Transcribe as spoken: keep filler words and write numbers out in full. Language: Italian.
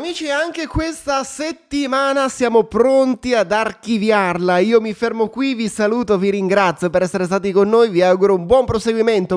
Amici, anche questa settimana siamo pronti ad archiviarla. Io mi fermo qui, vi saluto, vi ringrazio per essere stati con noi, vi auguro un buon proseguimento.